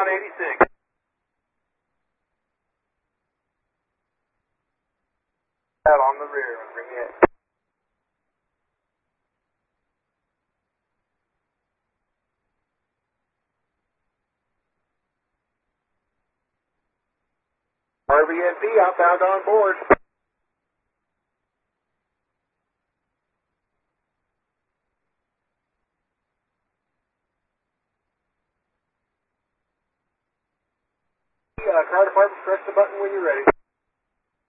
on 86. Out on the rear, bring it. RVNP outbound on board. Car department, press the button when you're ready.